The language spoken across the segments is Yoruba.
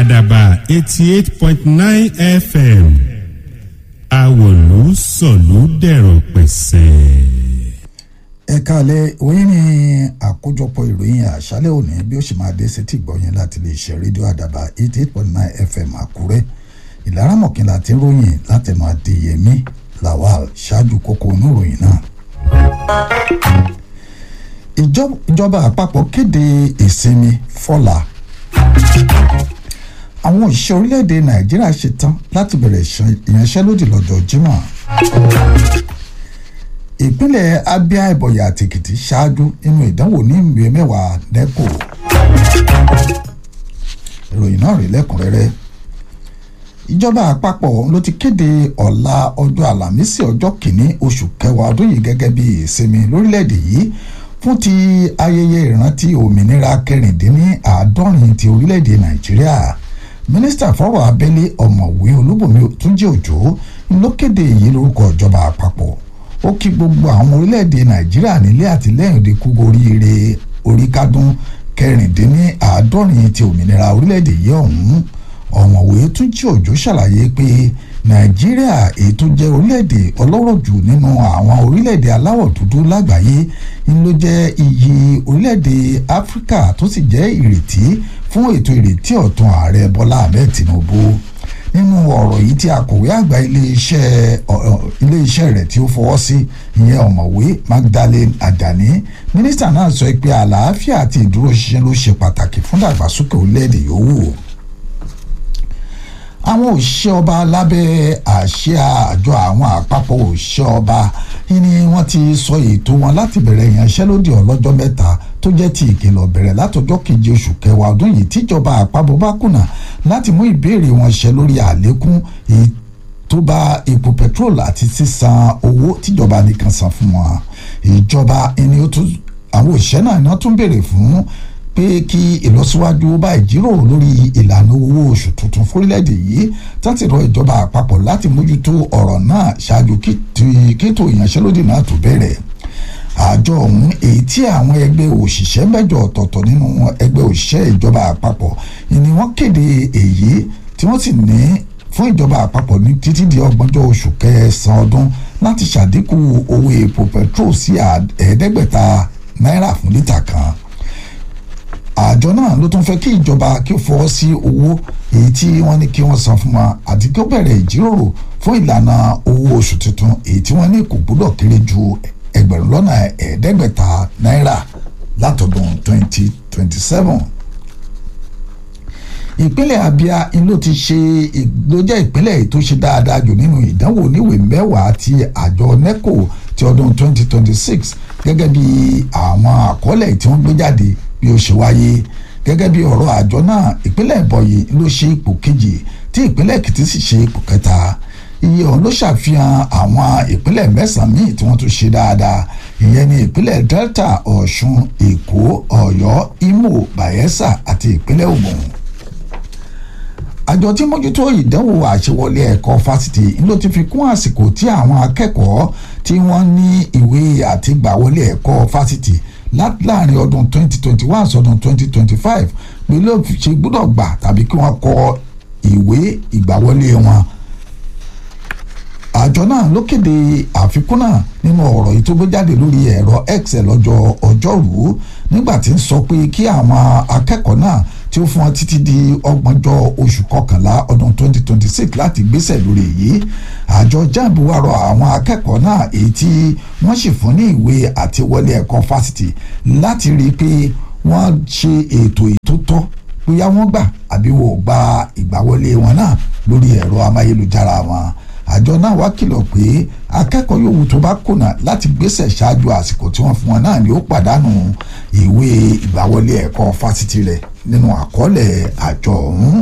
àdàbà 88.9 FM àwòlú sọ̀lú dẹ̀rọ̀ pẹ̀sẹ̀. ẹ káalẹ́ òyìn ní àkójọpọ̀ ìròyìn àṣálẹ́ òní bí ó ṣe máa dé sétí gbọ̀yìn láti lè ṣe rédíò àdàbà 88.9 FM àkúrẹ́ ìlaramọ̀kìnlá tí ń ròyìn látẹnu Adéyẹmí Lawal ṣáájú kókó oníròyìn náà. ìjọba àpapọ̀ kéde ìsinmi fọ́la. àwọn òṣìṣẹ́ orílẹ̀-èdè Nàìjíríà ṣetán láti bẹ̀rẹ̀ ìyanṣẹ́lódì lọ́jọ́ Jímọ̀. ìpínlẹ̀ Abia, Ebonyi àti Èkìtì ṣáájú nínú ìdánwò ní ìwé mẹ́wàá NECO. ìròyìn náà rí lẹ́kùnrẹ́rẹ́. ìjọba àpapọ̀ ló ti kéde ọ̀la ọjọ́ àlàmísì ọjọ́ kìíní oṣù kẹwàá ọdún yìí gẹ́gẹ́ bí ìsinmi lórílẹ̀‐èdè yìí fún ti ayẹyẹ ìrántí òmìnira kẹrìndínláàádọ́rin ti orílẹ̀‐èdè Nàìjíríà. mínísítà fọ́rọ̀ abẹ́lé ọ̀mọ̀wé Olúbùnmi Túnjí Òjó ló kéde èyí lórúkọ ìjọba àpapọ̀. ó kí gbogbo àwọn orílẹ̀‐èdè Nàìjíríà nílé àtìlẹ́yìn òde kú oríire oríkádún kẹrìndínláàádọ́rin ti òmìnira orílẹ̀‐èdè yìí ọ̀hún. ọ̀mọ̀wé Túnjí Òjó ṣàlàyé pé Nàìjíríà èyí tó jẹ́ orílẹ̀‐èdè ọlọ́rọ̀ jù nínú àwọn orílẹ̀‐èdè aláwọ̀ dúdú lágbàáyé ló jẹ́ iyì orílẹ̀‐èdè Áfíríkà tó sì jẹ́ ìrètí fún ètò ìrètí ọ̀tun ààrẹ Bọ́lá Ahmed Tinubu. nínú ọ̀rọ̀ yìí tí akọ̀wé àgbà iléeṣẹ́ rẹ̀ tí ó fọwọ́ sí ìyẹn ọ̀mọ̀wé Magdalene Adani, mínísítà náà sọ pé àlàáfíà àti ìdúróṣinṣin ló ṣe pàtàkì fún ìdàgbàsókè orílẹ̀‐èdè yòówù. àwọn òṣìṣẹ́ ọba lábẹ́ àsíá àjọ àwọn àpapọ̀ òṣìṣẹ́ ọba ni wọ́n ti sọ ètò wọn láti bẹ̀rẹ̀ ìyanṣẹ́lódì ọlọ́jọ́ mẹ́ta tó jẹ́ ti ìkìlọ̀ bẹ̀rẹ̀ látọjọ́ keje oṣù kẹwàá ọdún yìí tíjọba àpapọ̀ bá kùnà láti mú ìbéèrè wọn ṣẹ lórí àlékún èyí tó bá epo petrol àti sísan owó tíjọba nìkan san fún wọn. ìjọba àwọn òṣìṣẹ́ náà tún béèrè fún pé kí ìlọsíwájú bá ìjíròrò lórí ìlànà owó oṣù tuntun fórílẹ̀-èdè yìí láti rọ ìjọba àpapọ̀ láti mójútó ọ̀rọ̀ náà ṣáájú kétò ìyanṣẹ́lódì náà tó bẹ̀rẹ̀. àjọ ọ̀hún èyí tí àwọn ẹgbẹ́ òṣìṣẹ́ mẹ́jọ ọ̀tọ̀ọ̀tọ̀ nínú ẹgbẹ́ òṣìṣẹ́ ìjọba àpapọ̀ ni wọ́n kéde èyí tí wọ́n sì ní fún ìjọba àpapọ̀ ní títí di ọgbọ̀njọ́ oṣù kẹsàn-án ọdún láti ṣàdínkù owó epo petrol sí $500 fún lítà kan. àjọ náà ló tún fẹ́ kí ìjọba kí ó fọwọ́ sí owó èyí tí wọ́n ní kí wọ́n san fún wa àti kí ó bẹ̀rẹ̀ ìjíròrò fún ìlànà owó oṣù tuntun èyí tí wọ́n ní kò gbọ́dọ̀ kéré ju $500 látọdún 2027. ìpínlẹ̀ Abia ló jẹ́ ìpínlẹ̀ tó ṣe dáadáa jù nínú ìdánwò oníwèé mẹ́wàá ti àjọ NECO ti ọdún 2026 gẹ́gẹ́ bí àwọn àkọọ́lẹ̀ tí wọ́n gbé jáde bí ó ṣe wáyé. gẹ́gẹ́ bí ọ̀rọ̀ àjọ náà ìpínlẹ̀ Ebonyi ló ṣe ipò kejì tí ìpínlẹ̀ Èkìtì sì ṣe ipò kẹta. iye ọ̀hún ló ṣàfihàn àwọn ìpínlẹ̀ mẹ́sàn-án míì tí wọ́n tún ṣe dáadáa ìyẹn ní ìpínlẹ̀ Delta, Ọ̀ṣun, Èkó, Ọ̀yọ́, Imo, Bayelsa àti ìpínlẹ̀ Ògùn. àjọ tí mójútó ìdánwò àṣewọlé ẹ̀kọ́ fásitì ló ti fi kún àsìkò tí àwọn akẹ́kọ̀ọ́ tí wọ́n ní ìwé àtìgbàwọlé ẹ̀kọ́ fásitì láàrin ọdún 2021 sọdún 2025 pé ló ṣe gbọ́dọ̀ gbà tàbí kí wọ́n kọ ìwé ìgbàwọlé wọn. àjọ náà ló kéde àfikún náà nínú ọ̀rọ̀ yìí tó gbé jáde lórí ẹ̀rọ X lọ́jọ́ ọjọ́rú nígbà tí ń sọ pé kí àwọn akẹ́kọ̀ọ́ náà tí ó fún wọn títí di ọgbọ̀njọ́ oṣù kọkànlá ọdún 2026 láti gbéṣẹ̀ lórí èyí. àjọ JAMB wá rọ àwọn akẹ́kọ̀ọ́ náà èyí tí wọ́n sì fún ní ìwé àti wọlé ẹ̀kọ́ fásitì láti rí i pé wọ́n ṣe ètò ìtótọ́ bóyá wọ́n gbà àbí wọ́n ò gba ìgbàwọlé wọn náà lórí ẹ̀rọ amáyélujára wọn. àjọ náà wá kìlọ̀ pé akẹ́kọ̀ọ́ yòówù tó bá kùnà láti gbéṣẹ̀ ṣáájú àsìkò tí wọ́n fún wọn náà ni ó pàdánù ìwé ìgbàwọlé ẹ̀kọ́ fásitì rẹ̀ nínú àkọọ́lẹ̀ àjọ ọ̀hún.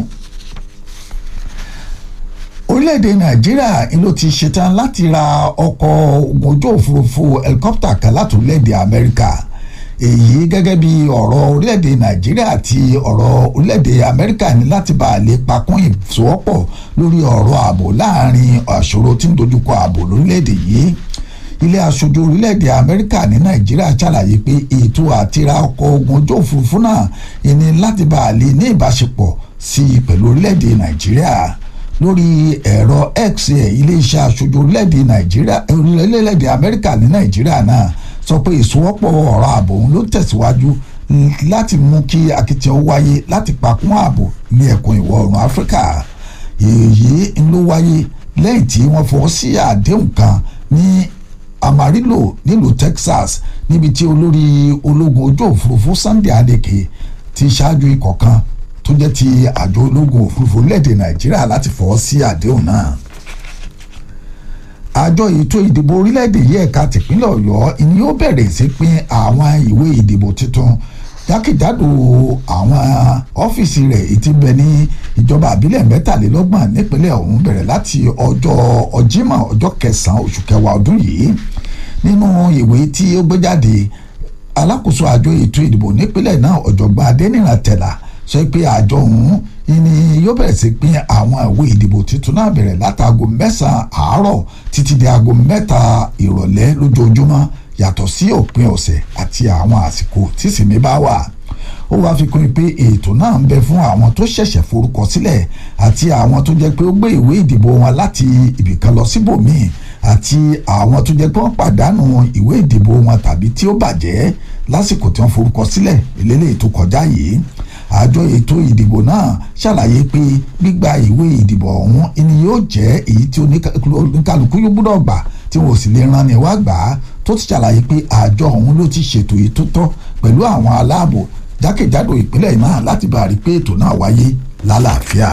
orílẹ̀-èdè Nàìjíríà ló ti ṣetán láti ra ọkọ̀ ojú òfurufú helicopter kan láti orílẹ̀-èdè Amẹ́ríkà. èyí gẹ́gẹ́ bí ọ̀rọ̀ orílẹ̀-èdè Nàìjíríà àti ọ̀rọ̀ orílẹ̀-èdè Amẹ́ríkà ní láti bá a lè pakún ìfọwọ́pọ̀ lórí ọ̀rọ̀ ààbò láàrin àṣòro tí ń dojúkọ ààbò lórílẹ̀-èdè yìí. ilé aṣojú orílẹ̀-èdè Amẹ́ríkà ní Nàìjíríà ṣàlàyé pé ètò àti ra ọkọ̀ ogun ojú òfurufú náà ní láti bá a lè ní ìbáṣepọ̀ sí i pẹ̀lú orílẹ̀-èdè Nàìjíríà. Lórí ẹ̀rọ X iléeṣẹ́ aṣojú orílẹ̀-èdè Amẹ́ríkà ní Nàìjíríà náà sọ pé ìsowọ́pọ̀ ọ̀rọ̀ ààbò ló tẹ̀síwájú láti mú kí akitiyan wáyé láti pakún ààbò ní ẹkùn ìwọ̀ oòrùn Áfíríkà. Èyí ló wáyé lẹ́yìn tí wọ́n fọwọ́ sí àdéhùn kan ní Amarillo nílùú Texas níbi tí olórí ológun ojú òfurufú Sunday Adeke ti ṣáájú ikọ̀ kan tó jẹ́ ti àjọ ológun òfurufú orílẹ̀-èdè Nàìjíríà láti fọwọ́ sí àdéhùn náà. Àjọ ètò ìdìbò orílẹ̀-èdè yìí ẹ̀ka tìpínlẹ̀ Ọ̀yọ́ ni yóò bẹ̀rẹ̀ sí pín àwọn ìwé ìdìbò tuntun jákèjádò àwọn ọ́fíìsì rẹ̀ ètí bẹ ní ìjọba àbílẹ̀ 23 nípínlẹ̀ ọ̀hún bẹ̀rẹ̀ láti ọjọ́ Jímọ̀ ọjọ́ 9 oṣù kẹwàá ọdún yìí. Nínú ìwé tí ó gbé jáde, alákòóso àjọ ètò ìdìbò nípínlẹ̀ náà ọ̀jọ̀gbọ́n Adéníran Tẹ̀là sọ pé àjọ ọ̀hún ni yóò bẹ̀rẹ̀ sí pín àwọn ìwé ìdìbò tuntun náà bẹ̀rẹ̀ látago 9 àárọ̀ títí di aago 3 ìrọ̀lẹ́ lójoojúmọ́ yàtọ̀ sí òpin ọ̀sẹ̀ àti àwọn àsìkò tí ìsinmi bá wà. Ó wáá fi kún pé ètò náà ń bẹ fún àwọn tó ṣẹ̀ṣẹ̀ forúkọ sílẹ̀ àti àwọn tó jẹ́ pé ó gbé ìwé ìdìbò wọn láti ibìkan lọ síbòmíì àti àwọn tó jẹ́ pé wọ́n pàdánù ìwé ìdìbò wọn tàbí tí ó bàjẹ́ lásìkò tí wọ́n forúkọ sílẹ̀ eléyìí tó kọjá yìí. Àjọ ètò ìdìbò náà ṣàlàyé pé gbígba ìwé ìdìbò ọ̀hún ni yóò jẹ́ èyí tí oníkálukú yóò gbọ́dọ̀ gbà tí wọn ò sì lè ran ni wá gbà á, tó ti ṣàlàyé pé àjọ ọ̀hún ló ti ṣètò èyí tó tọ́ pẹ̀lú àwọn aláàbò jákèjádò ìpínlẹ̀ náà láti bá rí pé ètò náà wáyé lálàáfíà.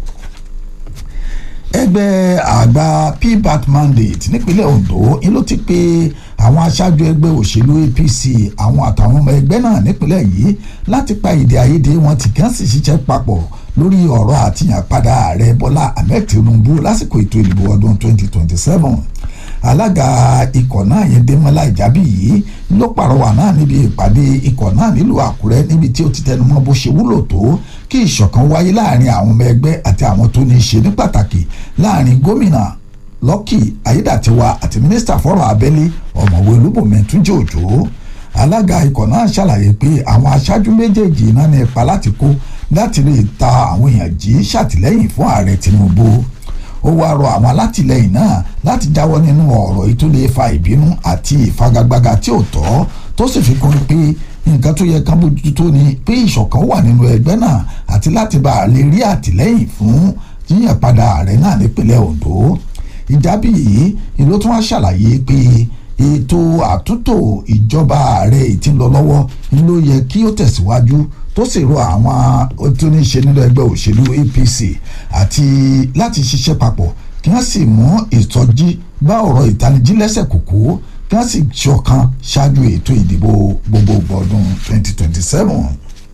Ẹgbẹ́ àgbà PBAT mandate nípínlẹ̀ Ondo ló ti pé àwọn aṣáájú ẹgbẹ́ òṣèlú APC àwọn àtàwọn ọmọ ẹgbẹ́ náà nípínlẹ̀ yìí láti pa èdè àìyedè wọn tí kàn sì ṣiṣẹ́ papọ̀ lórí ọ̀rọ̀ àtìyànpadà ààrẹ Bọ́lá Ahmed Tinubu lásìkò ètò ìdìbò ọdún 2027. Alága ikọ̀ náà yẹn Démọ́lá Ìjàbí yìí ló pàrọwà náà níbi ìpàdé ikọ̀ náà nílùú Àkúrẹ́ níbi tí ó ti tẹnumọ́ bó ṣe wúlò tó kí ìṣọ̀kan wáyé láàrin àwọn ọmọ ẹgbẹ́ àti àwọn tó ní í ṣe ní pàtàkì láàrin gómìnà Lucky Ayédàtiwa àti mínísítà fọ́rọ̀ abẹ́lé ọ̀mọ̀wé Olúbùnmi Túnjí Òjó. Alága ikọ̀ náà ṣàlàyé pé àwọn aṣáájú méjèèjì náà ní ipa láti kó láti lè ta àwọn èèyàn jí ṣàtìlẹ́yìn fún ààrẹ Tinubu. Ó wá rọ àwọn alátìlẹ́yìn náà láti jáwọ́ nínú ọ̀rọ̀ yìí tó lè fa ìbínú àti ìfagagbága tí ò tọ́, tó sì fi kún pé nǹkan tó yẹ ká bójútó ni pé ìṣọ̀kan wà nínú ẹgbẹ́ náà àti láti bá a lè rí àtìlẹ́yìn fún yíyàn padà ààrẹ náà nípínlẹ̀ Ondo. Ìjàbí yìí ló tún wá ṣàlàyé pé ètò àtúntò ìjọba ààrẹ tí ń lọ lọ́wọ́ ló yẹ kí ó tẹ̀síwájú, tó sì rọ àwọn tó ní í ṣe nínú ẹgbẹ́ òṣèlú APC àti láti ṣiṣẹ́ papọ̀ kí wọ́n sì mú ìtọ́jú bá ọ̀rọ̀ ìtanijí lẹ́sẹ̀ kúkú kí wọ́n sì ṣọ̀kan ṣáájú ètò ìdìbò gbogbogbò ọdún 2027.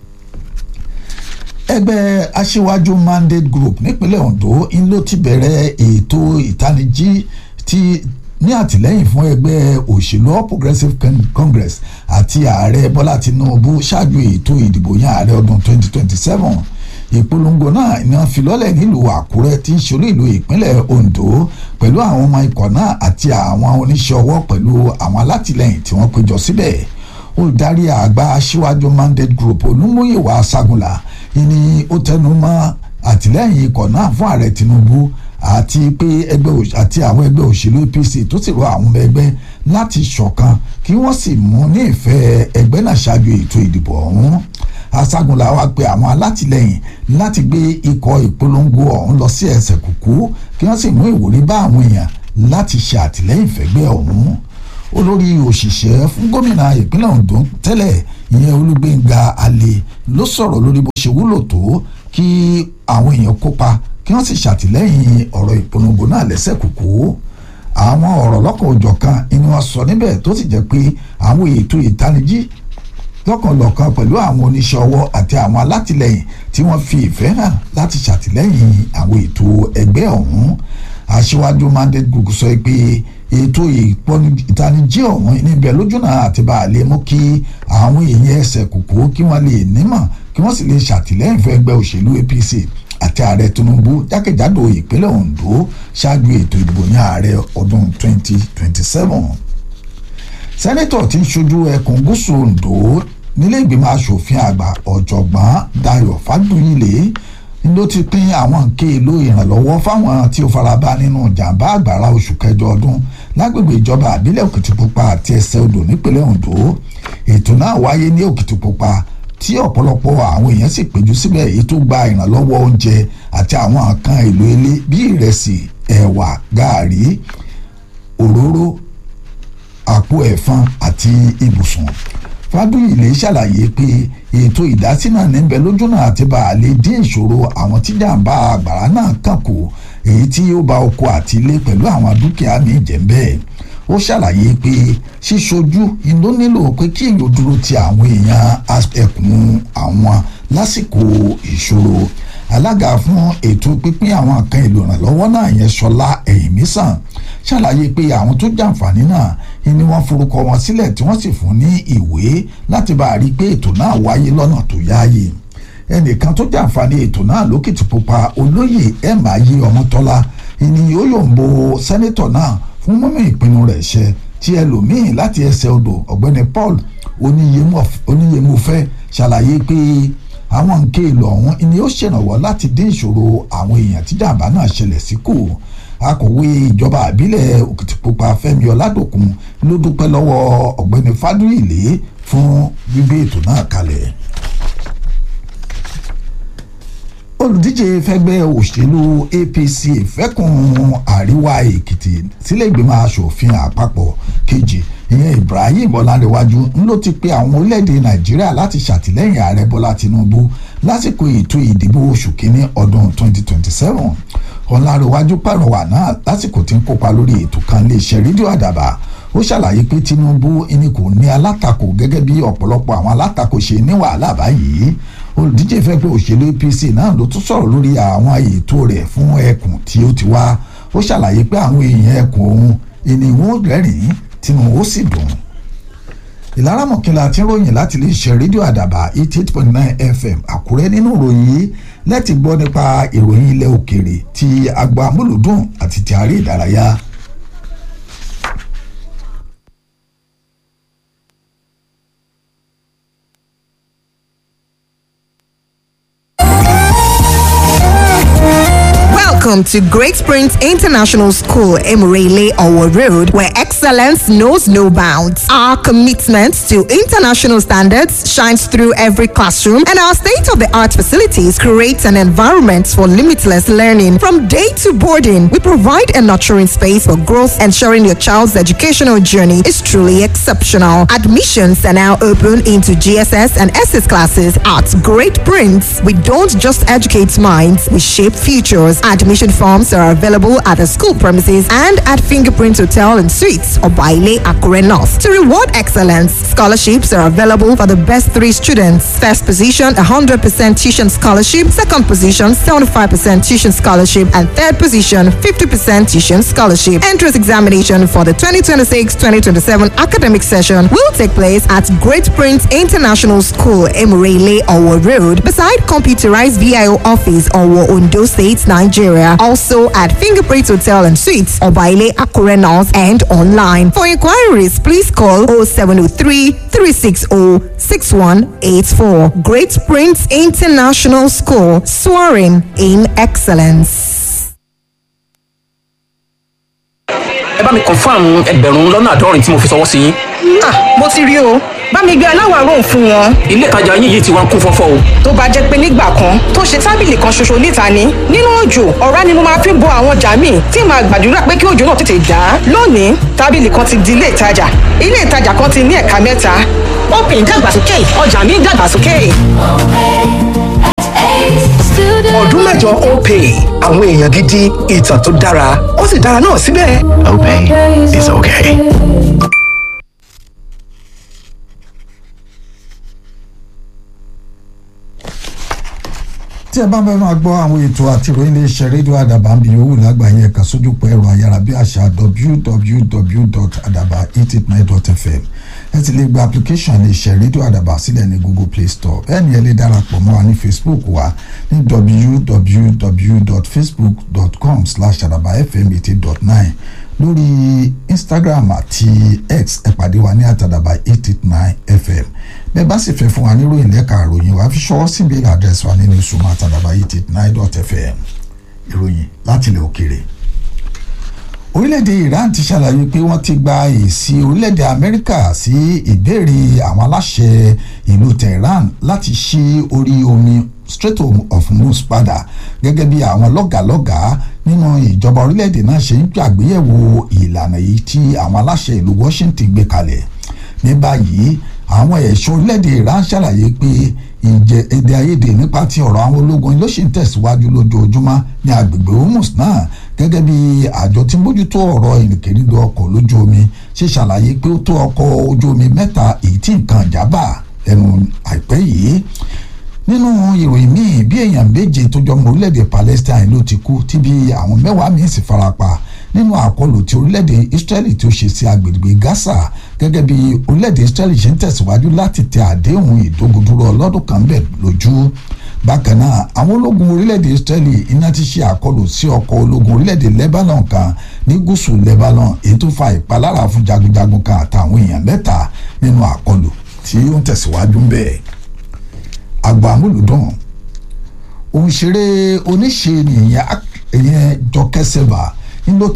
Ẹgbẹ́ Aṣíwájú Mandate Group nípínlẹ̀ Ondo ló ti bẹ̀rẹ̀ ètò ìtanijí ní àtìlẹ́yìn fún ẹgbẹ́ òṣèlú All Progressives Congress àti ààrẹ Bọ́lá Tinubu ṣáájú ètò ìdìbò yan ààrẹ ọdún 2027. Ìpolongo náà ni wọ́n fi lọ́lẹ̀ nílùú Àkúrẹ́ tí ń ṣolú ìlú ìpínlẹ̀ Ondo pẹ̀lú àwọn ọmọ ikọ̀ náà àti àwọn oníṣẹ́ ọwọ́ pẹ̀lú àwọn alátìlẹ́yìn tí wọ́n péjọ síbẹ̀. Olùdarí àgbà Aṣíwájú Mandate Group Olúmúyìwá Ṣàgùnlà ni ó tẹnu mọ́ àtìlẹ́yìn ikọ̀ náà fún ààrẹ Tinubu àti pé àti àwọn ẹgbẹ́ òṣèlú APC tó sì rọ àwọn ọmọ ẹgbẹ́ láti ṣọ̀kan kí wọ́n sì mú ní ìfẹ́ ẹgbẹ́ náà ṣáájú ètò ìdìbò ọ̀hún. Aṣàgùnlà wá pé àwọn alátìlẹ́yìn láti gbé ikọ̀ ìpolongo ọ̀hún lọ sí ẹsẹ̀ kùkú kí wọ́n sì mú ìwúrí bá àwọn èèyàn láti ṣe àtìlẹ́yìn fẹ́gbẹ́ ọ̀hún. Olórí òṣìṣẹ́ fún gómìnà ìpínlẹ̀ Ondo tẹ́lẹ̀ ìyẹn Olúgbénga Alé ló sọ̀rọ̀ lórí bó ṣe wúlò tó kí àwọn èèyàn kópa kí wọ́n sì ṣàtìlẹ́yìn ọ̀rọ̀ ìpolongo náà lẹ́sẹ̀ kúkú. Àwọn ọ̀rọ̀ lọ́kàn òjọ̀kan ni wọ́n sọ níbẹ̀ tó sì jẹ́ pé àwọn ètò ìtanijí lọ́kànlọ́kàn pẹ̀lú àwọn oníṣẹ́ ọwọ́ àti àwọn alátìlẹ́yìn tí wọ́n fi ìfẹ́ hàn láti ṣàtìlẹ́yìn àwọn ètò ẹgbẹ́ ọ̀hún. Aṣíwájú Mandate Group sọ pé ètò ìtanijí ọ̀hún níbẹ̀ lójúnà àti bá a lè mú kí àwọn èèyàn ẹsẹ̀ kúkú kí wọ́n lè nímọ̀ kí wọ́n sì lè ṣàtìlẹ́yìn fún ẹgbẹ́ òṣèlú APC àti ààrẹ Tinubu jákèjádò ìpínlẹ̀ Ondo ṣáájú ètò ìdìbò ní ààrẹ ọdún 2027. Sẹ́nẹ́tọ̀ tí ń ṣojú ẹkùn gúúsù Ondo nílé ìgbìmọ̀ asòfin àgbà ọ̀jọ̀gbọ́n Dayọ̀ Fágbóyìnlé ló ti pín àwọn nǹkan èlò ìrànlọ́wọ́ fáwọn tí ó faraba nínú ìjàmbá àgbàrá oṣù kẹjọ ọdún lágbègbè ìjọba àbílẹ̀ Òkìtìpupa àti Ẹsẹ̀ Odò nípínlẹ̀ Ondo. Ètò náà wáyé ní Òkìtìpupa tí ọ̀pọ̀lọpọ̀ àwọn èèyàn sì péjú síbẹ̀. Ètò gba ìrànlọ́wọ́ oúnjẹ àti àwọn nǹkan èlò ilé bíi ìrẹsì, ẹ̀wà, gààrí, òróró, àpò ẹ̀fọn àti ibùsùn. Fábíyìlé ṣàlàyé pé ètò ìdásí náà níbẹ̀ lójúnà àti bá a lè dín ìṣòro àwọn tí jàǹbá àgbàrá náà kàn kù, èyí tí ó ba oko àti ilé pẹ̀lú àwọn dúkìá míì jẹ́ bẹ́ẹ̀. Ó ṣàlàyé pé ṣíṣojú ló nílò pé kí èèyàn dúró ti àwọn èèyàn ẹkùn àwọn lásìkò ìṣòro. Alága fún ètò pípín àwọn nǹkan èlò ìrànlọ́wọ́ náà yẹn Ṣọlá Ẹ̀yìnmísàn ṣàlàyé pé àwọn tó jàǹfààní náà ni wọ́n forúkọ wọn sílẹ̀ tí wọ́n sì fún ní ìwé láti bá a rí i pé ètò náà wáyé lọ́nà tó yááyè. Ẹnìkan tó jàǹfààní ètò náà l'Ókìtìpupa, Olóyè Ẹ̀máyé Ọmọ́tọ́lá, ni ó yòǹbo sẹ́nẹ́tọ̀ náà fún mímú ìpinnu rẹ̀ ṣẹ, tí ẹlòmíín láti Ẹsẹ̀ Odò Ọ̀gbẹ́ni Paul Oníyemọfẹ́ ṣàlàyé pé àwọn nǹkan èlò ọ̀hún ni ó ṣèrànwọ́ láti dín ìṣòro àwọn èèyàn tí jàǹbá náà ṣẹlẹ̀ sí kù. Akọ̀wé ìjọba àbílẹ̀ Òkìtìpupa Fẹ́mi Ọládòkun ló dúpẹ́ lọ́wọ́ Ọ̀gbẹ́ni Fábíyìlé fún gbígbé ètò náà kalẹ̀. Olùdíje fẹ́gbẹ́ òṣèlú APC fẹ́kùn àríwá Èkìtì sílé ìgbìmọ̀ asòfin àpapọ̀ kejì ìyẹn Ibrahim Ọlárẹ̀wájú ló ti pe àwọn orílẹ̀-èdè Nàìjíríà láti ṣàtìlẹ́yìn ààrẹ Bọ́lá Tinubu lásìkò ètò ìdìbò oṣù kínní ọdún 2027. Ọlárẹ̀wájú pàrọwà náà lásìkò tí ń kópa lórí ètò kan iléeṣẹ́ rédíò Àdàbà. Ó ṣàlàyé pé Tinubu ẹni kò ní alátakò gẹ́gẹ́ bí ọ̀pọ̀lọpọ̀ àwọn alátakò ṣe ní wàhálà báyìí. Olùdíje fẹ́gbẹ́ òṣèlú APC náà ló tún sọ̀rọ̀ lórí àwọn ètò rẹ̀ fún ẹkùn tí ó ti wá. Ó ṣàlàyé pé àwọn èèyàn ẹkùn òun ẹni wọn rẹ́rìn-ín tínú ó sì dùn. Ìlara Mọ̀kínlá tí ń ròyìn láti iléeṣẹ́ rédíò Àdàbà 88.9 FM Àkúrẹ́. Nínú ìròyìn yìí lẹ́tì gbọ́ nípa ìròyìn ilẹ̀ òkèèrè ti agbo amúlùdùn àti ti àárẹ̀ ìdárayá. Welcome to Great Springs International School, Emirele Owo Road, where excellence knows no bounds. Our commitment to international standards shines through every classroom, and our state-of-the-art facilities create an environment for limitless learning. From day to boarding, we provide a nurturing space for growth, ensuring your child's educational journey is truly exceptional. Admissions are now open into GSS and SS classes at Great Prince. We don't just educate minds, we shape futures. Admission forms are available at the school premises and at Fingerprint Hotel and Suites or Baile Akure North. To reward excellence, scholarships are available for the best 3 students. First position, 100% tuition scholarship. Second position, 75% tuition scholarship. And third position, 50% tuition scholarship. Entrance examination for the 2026-2027 academic session will take place at Great Prince International School, Emirele Owo Road, beside computerized VIO office, Owo, Ondo State, Nigeria. Also at Fingerprint Hotel and Suites, Obaile Akure North, and online. For inquiries, please call 0703-360-6184. Great Prince International School, soaring in excellence. ẹ bá mi confirm ẹgbẹ̀rún lọ́nà àádọ́rin tí mo fi ṣọwọ́ sí yín. mo ti rí o bá mi gbé aláwárò fún wọn. ilé ìtajà yín yìí ti wá ń kún fọ́fọ́ o. tó bá jẹ́ pé nígbà kan tó ṣe tábìlì kan ṣoṣo níta ni nínú òjò ọ̀rá ni mo máa fi bo àwọn ọjà míì tí màá gbàdúrà pé kí òjò náà tètè dá. lónìí tábìlì kan ti di ilé ìtajà kan ti ní ẹ̀ka mẹ́ta. Open dàgbàsókè ọjà mi dàgbàsókè. ọdún mẹ́jọ Opay àwọn èèyàn gidi ìtàn tó dára ó sì dára náà síbẹ̀. Opay is okay. tí ẹ bá fẹ́ máa gbọ́ àwọn ètò àti ìròyìn iléeṣẹ́ rédíò Àdàbà ń bí yòówù lágbàáyé ẹ̀ka sójúpọ̀ ẹ̀rọ ayárabíàṣá www.adaba889.fm. ẹ ti lè gba application iléeṣẹ́ rédíò Àdàbà sílẹ̀ ní Google Play Store. bẹ́ẹ̀ ni ẹ lè darapọ̀ mọ́ wa ní Facebook wa ní www.facebook.com/adabafm80.9 lórí Instagram àti X ẹ pàdé wa ní àtàdàbà 889 FM bẹ́ẹ̀ bá sì fẹ́ fún wa níròyìn lẹ́ka àròyìn wa fi ṣọwọ́ sí ìbéèrè àdírẹ́sì wa nínú ìṣúná àtàdàbà 889.fm. ìròyìn láti ilẹ̀ òkèèrè. orílẹ̀-èdè Iran ti ṣàlàyé pé wọ́n ti gba èsì orílẹ̀-èdè Amẹ́ríkà sí ìbéèrè àwọn aláṣẹ ìlú Tehran láti ṣí orí omi Strait of Hormuz padà gẹ́gẹ́ bí àwọn lọ́gàálọ́gàá nínú ìjọba orílẹ̀-èdè náà ṣe ń gbàgbéyẹ̀wò ìlànà yìí tí àwọn aláṣẹ ìlú Washington gbé kalẹ̀. ní báyìí àwọn ẹ̀ṣọ́ orílẹ̀-èdè Iran ṣàlàyé pé èdè àìyedè nípa ti ọ̀rọ̀ àwọn ológun ló ṣì ń tẹ̀síwájú lójoojúmọ́ ní agbègbè Hormuz náà gẹ́gẹ́ bí àjọ tí ń bójútó ọ̀rọ̀ ìrìnkèrindò ọkọ̀ lójú omi ṣe ṣàlàyé pé ó tó ọkọ̀ ojú omi mẹ́ta èyí tí nǹkan ìjábà lẹ́nu àìpẹ́ yìí. nínú ìròyìn míì bí èèyàn méje tó jọmọ orílẹ̀-èdè Palestine ló ti kú tí bí àwọn mẹ́wàá míì sì farapa nínú àkọlù tí orílẹ̀-èdè Israeli tí ó ṣe sí agbègbè Gaza gẹ́gẹ́ bí orílẹ̀-èdè Israeli ṣe ń tẹ̀síwájú láti tẹ àdéhùn ìdógundúró ọlọ́dún kan bẹ̀ lójú. bákan náà àwọn ológun orílẹ̀-èdè Israeli iná ti ṣe àkọlù sí ọkọ̀ ológun orílẹ̀-èdè Lebanon kan ní gúúsù Lebanon èyí tó fa ìpalára fún jagunjagun kan àtàwọn èèyàn mẹ́ta nínú àkọlù tí ó ń tẹ̀síwájú ń bẹ̀. àgbà amúlùdùn òǹṣeré oníṣe nìyẹn Jọkẹ́ Silva ló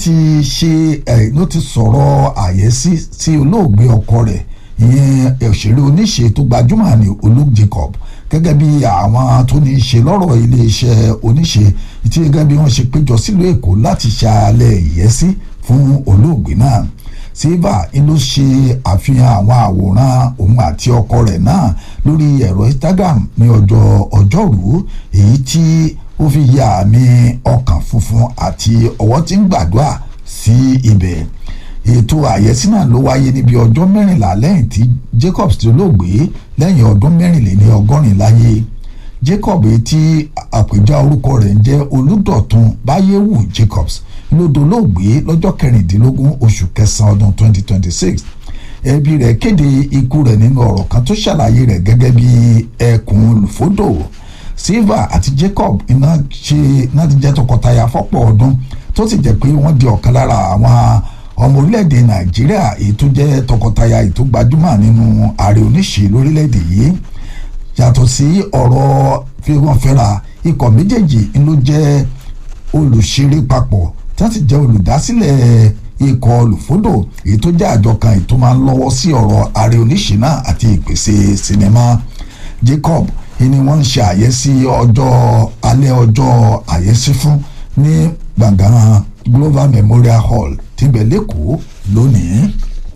ti sọ̀rọ̀ àyẹ́sí sí olóògbé ọkọ rẹ̀ ìyẹn òṣèré oníṣe tó gbajúmọ̀ ní Olú Jacob gẹ́gẹ́ bí àwọn tó ní í ṣe lọ́rọ̀ iléeṣẹ́ oníṣe tí gẹ́gẹ́ bí wọ́n ṣe péjọ sílùú Èkó láti ṣàlẹ̀ ìyẹ́sí fún olóògbé náà. Silva ló ṣe àfihàn àwọn àwòrán òun àti ọkọ rẹ̀ náà lórí ẹ̀rọ Instagram ní ọjọ́rú èyí tí ó fi ya àmì ọkàn funfun àti ọwọ́ tí ń gbàdúrà sí ibẹ̀. ètò àyẹ́sí náà ló wáyé níbi ọjọ́ 14 lẹ́yìn tí Jacobs ti olóògbé lẹ́yìn ọdún 84 láyé. Jacob tí àpèjá orúkọ rẹ̀ ń jẹ́ Olúdọ̀tun Báyéwù Jacobs ló dolóògbé lọ́jọ́ 16 oṣù kẹsàn-án ọdún 2026. ẹbí rẹ̀ kéde ikú rẹ̀ nínú ọ̀rọ̀ kan tó ṣàlàyé rẹ̀ gẹ́gẹ́ bí ẹkùn olùfódò. Silva àti Jacob iná ti jẹ́ tọkọtaya fọ́pọ̀ ọdún tó sì jẹ́ pé wọ́n di ọ̀kan lára àwọn ọmọ orílẹ̀-èdè Nàìjíríà èyí tó jẹ́ tọkọtaya èyí tó gbajúmọ̀ nínú ààrẹ oníṣe lórílẹ̀-èdè yìí. yàtọ̀ sí ọ̀rọ̀ fi wọ́n fẹ́ra ikọ̀ méjèèjì ló jẹ́ olùṣeré papọ̀ tí wọ́n sì jẹ́ olùdásílẹ̀ ikọ̀ olùfódò èyí tó jẹ́ àjọ kan èyí tó máa ń lọ́wọ́ sí ọ̀rọ̀ ààrẹ oníṣe náà àti ìpèsè sinimá. Jacob ni wọ́n ń ṣe àyẹ́sí alẹ́ ọjọ́ àyẹ́sí fún ní gbàngàn Global Memorial Hall tí ń bẹ lẹ́kọ̀ọ́ lónìí.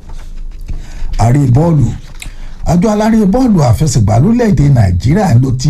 àrí bọ́ọ̀lù àjọ alárè bọ́ọ̀lù àfẹsẹ̀gbá lórílẹ̀‐èdè Nàìjíríà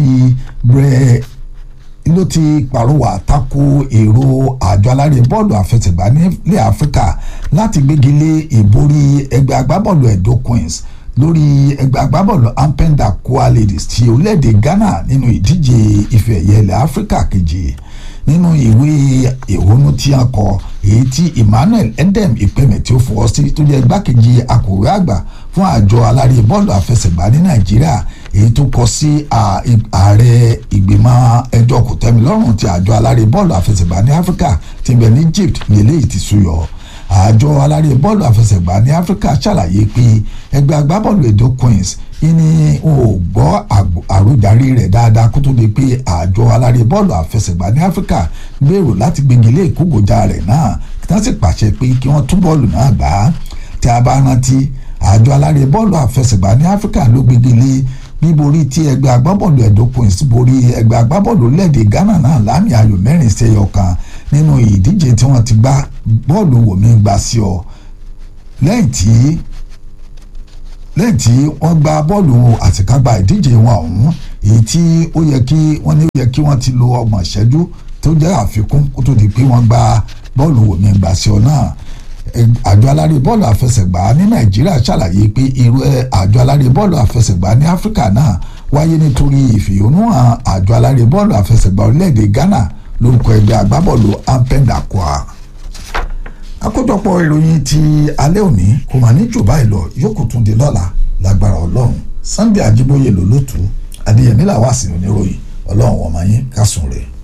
ló ti pàrọwà tako èrò àjọ alárè bọ́ọ̀lù àfẹsẹ̀gbá nílẹ̀ Áfíríkà láti gbégi lé ìborí ẹgbẹ́ agbábọ́ọ̀lù Edo Queens lórí ẹgbẹ́ agbábọ́ọ̀lù Ampenda Koa Ladies ti orílẹ̀‐èdè Ghana nínú ìdíje ife ẹ̀yẹ ilẹ̀ Áfíríkà kejì. nínú ìwé ìhónú tí a kọ èyí tí Emmanuel Edem Ìpẹ́mẹ̀ tí ó fọwọ́ sí tó jẹ́ igbákejì akọ̀wé àgbà fún àjọ alárè bọ́ọ̀lù àfẹsẹ̀gbá ní Nàìjíríà èyí tó kọ sí ààrẹ ìgbìmọ̀ ẹjọ́ kòtẹ́milọ́rùn ti àjọ alárè bọ́ọ̀lù àfẹsẹ̀gbá ní Áfíríkà tí ń bẹ ní Egypt ní eléyìí ti súyọ. àjọ alárè bọ́ọ̀lù àfẹsẹ̀gbá ní Áfíríkà ṣàlàyé pé ẹgbẹ́ agbábọ́ọ̀lù Edo Queens ní o gbọ́ àròjàre rẹ̀ dáadáa kó tó di pé àjọ alárè bọ́ọ̀lù àfẹsẹ̀gbá ní Áfíríkà gbèrò láti gbégilé ìkógòjà rẹ̀ náà kí wọ́n sì pàṣẹ pé kí wọ́n tún bọ́ọ̀lù náà gbà. tí a bá rántí àjọ alárè bọ́ọ̀lù àfẹsẹ̀gbá ní Áfíríkà ló gbégilé bíborí tí ẹgbẹ́ agbábọ́ọ̀lù Edo Queens borí ẹgbẹ́ agbábọ́ọ̀lù orílẹ̀-èdè Ghana náà láàmì ayò 4-1 nínú ìdíje tí wọ́n ti gbá bọ́ọ̀lù wòmí gbà sí ọ lẹ́yìn tí wọ́n gba bọ́ọ̀lù àṣekágbá ìdíje wọn ọ̀hún èyí tí ó yẹ kí wọ́n ti lo 30 ìṣẹ́jú tó jẹ́ àfikún kó tó di pé wọ́n gba bọ́ọ̀lù wòmí gbà sí ọ náà. àjọ alárè bọ́ọ̀lù àfẹsẹ̀gbá ní Nàìjíríà ṣàlàyé pé irú àjọ alárè bọ́ọ̀lù àfẹsẹ̀gbá ní Áfíríkà náà wáyé nítorí ìfẹ̀hónúhàn àjọ alárè bọ́ọ̀lù àfẹsẹ̀gbá orílẹ̀-èdè Ghana lórúkọ ẹgbẹ́ agbábọ́ọ̀lù Ampenda Koa. àkójọpọ̀ ìròyìn ti alẹ́ òní kò mà ní jù báyìí lọ yóò kò tún di lọ́la lágbára Ọlọ́run. Sunday Ajíbóyè lólótú Adéyẹmí làwọn àsìnì oníròyìn Ọlọ́run wọ̀n máa yín kásùn rẹ̀.